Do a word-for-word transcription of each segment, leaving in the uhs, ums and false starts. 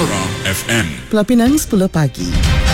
Nora F M. Pelapinan sepuluh pagi.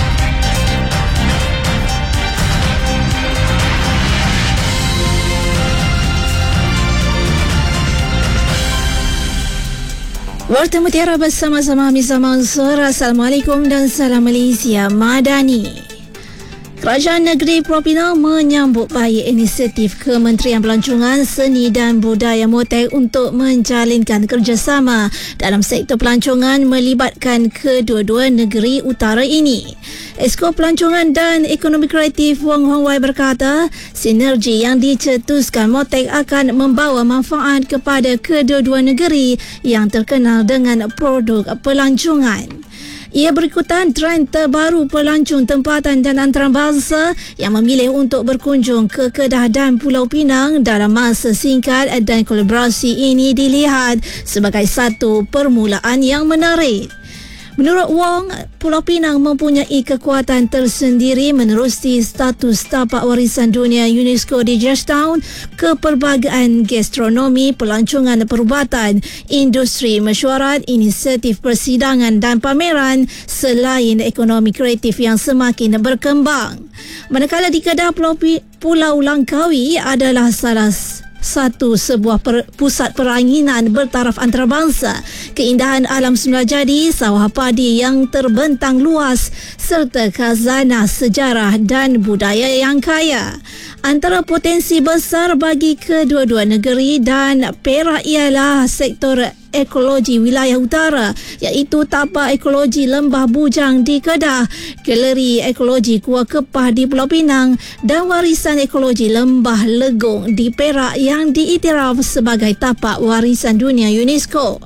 Warta Mutiara bersama-sama Hamizah Mansur. Assalamualaikum dan salam Malaysia Madani. Kerajaan Negeri Pulau Pinang menyambut baik inisiatif Kementerian Pelancongan, Seni dan Budaya Motek untuk menjalinkan kerjasama dalam sektor pelancongan melibatkan kedua-dua negeri utara ini. Esko Pelancongan dan Ekonomi Kreatif Wong Hong Wai berkata, sinergi yang dicetuskan Motek akan membawa manfaat kepada kedua-dua negeri yang terkenal dengan produk pelancongan. Ia berikutan trend terbaru pelancong tempatan dan antarabangsa yang memilih untuk berkunjung ke Kedah dan Pulau Pinang dalam masa singkat, dan kolaborasi ini dilihat sebagai satu permulaan yang menarik. Menurut Wong, Pulau Pinang mempunyai kekuatan tersendiri menerusi status tapak warisan dunia UNESCO di Georgetown, kepelbagaian gastronomi, pelancongan perubatan, industri mesyuarat, inisiatif persidangan dan pameran, selain ekonomi kreatif yang semakin berkembang. Manakala di Kedah, Pulau, Pulau Langkawi adalah salah satu sebuah per, pusat peranginan bertaraf antarabangsa, keindahan alam semula jadi, sawah padi yang terbentang luas serta khazanah sejarah dan budaya yang kaya. Antara potensi besar bagi kedua-dua negeri dan Perak ialah sektor ekologi wilayah utara, iaitu tapak ekologi Lembah Bujang di Kedah, galeri ekologi Kuah Kepah di Pulau Pinang dan warisan ekologi Lembah Legong di Perak yang diiktiraf sebagai tapak warisan dunia UNESCO.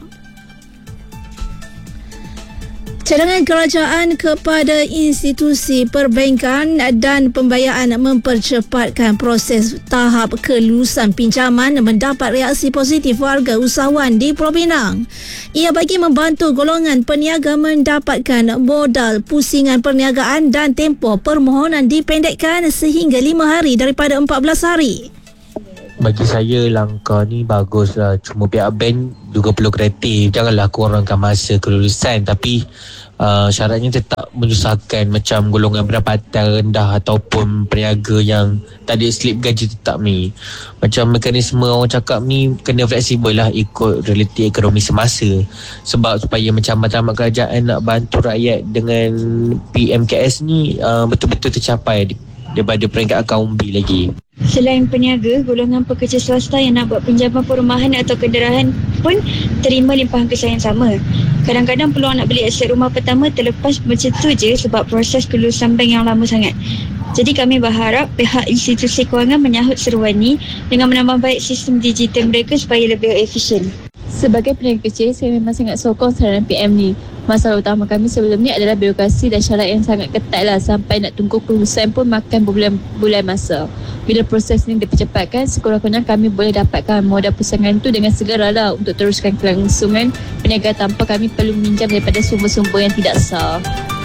Cadangan kerajaan kepada institusi perbankan dan pembiayaan mempercepatkan proses tahap kelulusan pinjaman mendapat reaksi positif warga usahawan di Pulau Pinang. Ia bagi membantu golongan peniaga mendapatkan modal pusingan perniagaan dan tempoh permohonan dipendekkan sehingga lima hari daripada empat belas hari. Bagi saya langkah ni baguslah, cuma pihak bank juga perlu kreatif. Janganlah kurangkan masa kelulusan, tapi uh, syaratnya tetap menyusahkan, macam golongan pendapatan rendah ataupun peniaga yang tak ada slip gaji tetap ni. Macam mekanisme orang cakap ni kena fleksibel lah ikut realiti ekonomi semasa. Sebab supaya macam matlamat kerajaan nak bantu rakyat dengan P M K S ni uh, betul-betul tercapai daripada peringkat akaun B lagi. Selain peniaga, golongan pekerja swasta yang nak buat pinjaman perumahan atau kenderaan pun terima limpahan kesan yang sama. Kadang-kadang peluang nak beli aset rumah pertama terlepas macam tu je sebab proses kelulusan bank yang lama sangat. Jadi kami berharap pihak institusi kewangan menyahut seruan ni dengan menambah baik sistem digital mereka supaya lebih efisien. Sebagai peniaga kecil, saya memang sangat sokong saranan P M ni. Masalah utama kami sebelum ni adalah birokrasi dan syarat yang sangat ketat lah, sampai nak tunggu kelulusan pun makan berbulan-bulan masa. Bila proses ni dipercepatkan, sekurang-kurangnya kami boleh dapatkan modal pusingan tu dengan segera lah untuk teruskan kelangsungan perniagaan tanpa kami perlu meminjam daripada sumber-sumber yang tidak sah.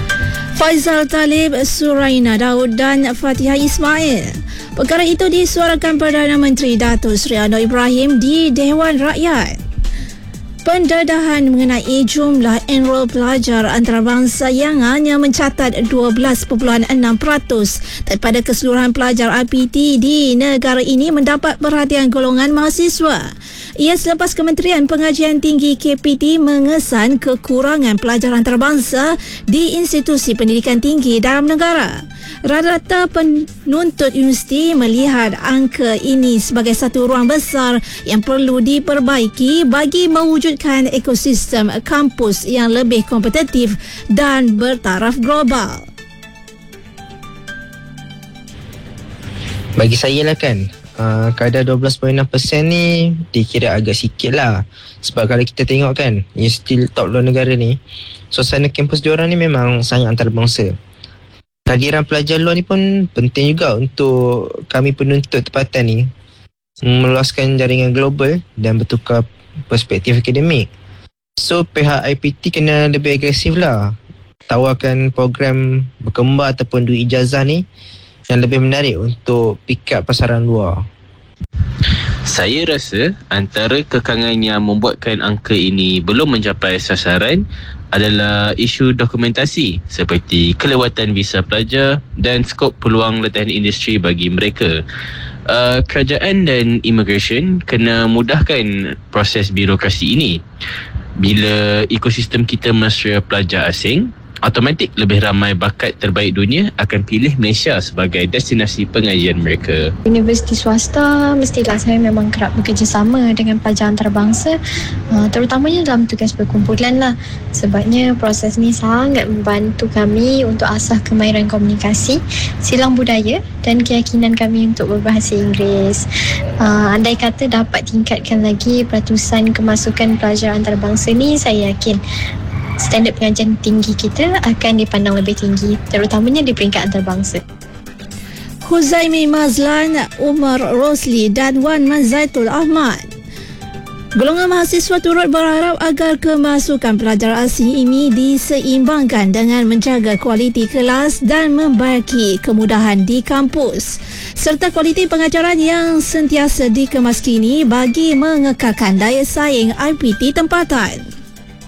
Faizal Talib, Suraina Daud dan Fatihah Ismail. Perkara itu disuarakan Perdana Menteri Datuk Seri Anwar Ibrahim di Dewan Rakyat. Pendedahan mengenai jumlah enrol pelajar antarabangsa yang hanya mencatat dua belas perpuluhan enam peratus daripada keseluruhan pelajar I P T di negara ini mendapat perhatian golongan mahasiswa. Ia selepas Kementerian Pengajian Tinggi K P T mengesan kekurangan pelajar antarabangsa di institusi pendidikan tinggi dalam negara. Rata-rata penuntut universiti melihat angka ini sebagai satu ruang besar yang perlu diperbaiki bagi mewujudkan ekosistem kampus yang lebih kompetitif dan bertaraf global. Bagi saya lah kan, uh, kadar dua belas perpuluhan enam peratus ni dikira agak sikit lah. Sebab kalau kita tengok kan, universiti top luar negara ni, suasana kampus diorang ni memang sangat antarabangsa. Kehadiran pelajar luar ni pun penting juga untuk kami penuntut tempatan ni meluaskan jaringan global dan bertukar perspektif akademik. So pihak I P T kena lebih agresif lah, tawarkan program berkembar ataupun dua ijazah ni yang lebih menarik untuk pick up pasaran luar. Saya rasa antara kekangan yang membuatkan angka ini belum mencapai sasaran adalah isu dokumentasi seperti kelewatan visa pelajar dan skop peluang latihan industri bagi mereka. Uh, kerajaan dan immigration kena mudahkan proses birokrasi ini. Bila ekosistem kita mesra pelajar asing, automatik lebih ramai bakat terbaik dunia akan pilih Malaysia sebagai destinasi pengajian mereka. Universiti swasta mestilah saya memang kerap bekerjasama dengan pelajar antarabangsa, uh, terutamanya dalam tugas perkumpulan lah. Sebabnya proses ni sangat membantu kami untuk asah kemahiran komunikasi, silang budaya dan keyakinan kami untuk berbahasa Inggeris. Uh, andai kata dapat tingkatkan lagi peratusan kemasukan pelajar antarabangsa ni, saya yakin standard pengajian tinggi kita akan dipandang lebih tinggi, terutamanya di peringkat antarabangsa. Huzaimi Mazlan, Umar Rosli dan Wan Mazaitul Ahmad. Golongan mahasiswa turut berharap agar kemasukan pelajar asing ini diseimbangkan dengan menjaga kualiti kelas dan membaiki kemudahan di kampus serta kualiti pengajaran yang sentiasa dikemaskini bagi mengekalkan daya saing I P T tempatan.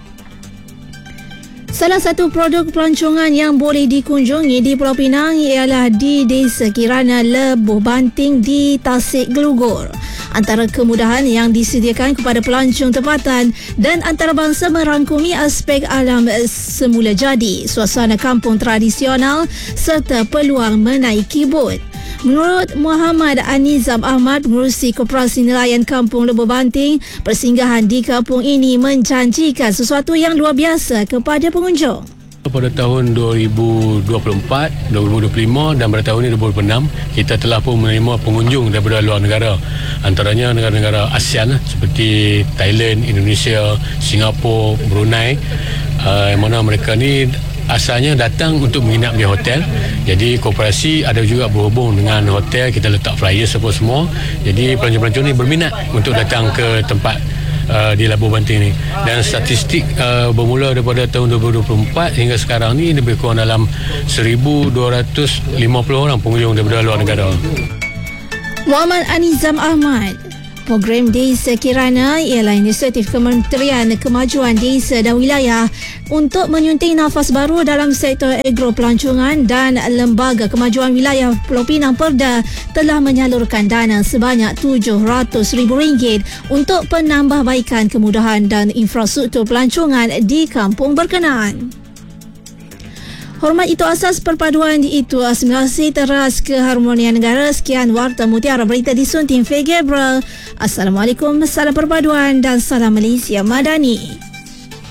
Salah satu produk pelancongan yang boleh dikunjungi di Pulau Pinang ialah di Desa Kirana Lebuh Banting di Tasik Gelugor. Antara kemudahan yang disediakan kepada pelancong tempatan dan antarabangsa merangkumi aspek alam semula jadi, suasana kampung tradisional serta peluang menaiki bot. Menurut Muhammad Anizam Ahmad, pengerusi Koperasi Nelayan Kampung Lebuh Banting, persinggahan di kampung ini menjanjikan sesuatu yang luar biasa kepada pengunjung. Pada tahun dua ribu dua puluh empat, dua ribu dua puluh lima dan pada tahun ini dua ribu dua puluh enam, kita telah pun menerima pengunjung daripada luar negara. Antaranya negara-negara ASEAN seperti Thailand, Indonesia, Singapura, Brunei, uh, yang mana mereka ni asalnya datang untuk menginap di hotel. Jadi koperasi ada juga berhubung dengan hotel, kita letak flyer apa semua. Jadi pelancong-pelancong ni berminat untuk datang ke tempat uh, di Lebuh Banting ni. Dan statistik uh, bermula daripada tahun dua ribu dua puluh empat hingga sekarang ni lebih kurang dalam seribu dua ratus lima puluh orang pengunjung daripada luar negara. Muhammad Anizam Ahmad. Program Desa Kirana ialah inisiatif Kementerian Kemajuan Desa dan Wilayah untuk menyunting nafas baru dalam sektor agropelancongan, dan Lembaga Kemajuan Wilayah Pulau Pinang Perda telah menyalurkan dana sebanyak tujuh ratus ribu ringgit untuk penambahbaikan kemudahan dan infrastruktur pelancongan di kampung berkenaan. Hormat itu asas perpaduan, itu asimilasi teras keharmonian negara. Sekian Warta Mutiara Berita disunting V. Gabriel. Assalamualaikum, salam perpaduan dan salam Malaysia Madani.